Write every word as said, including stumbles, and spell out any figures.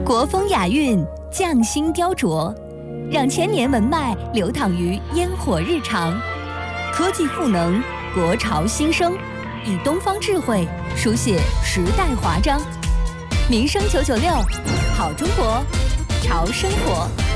国风雅韵，匠心雕琢，让千年文脉流淌于烟火日常。科技赋能，国潮新生，以东方智慧书写时代华章。民生九九六，好中国，潮生活。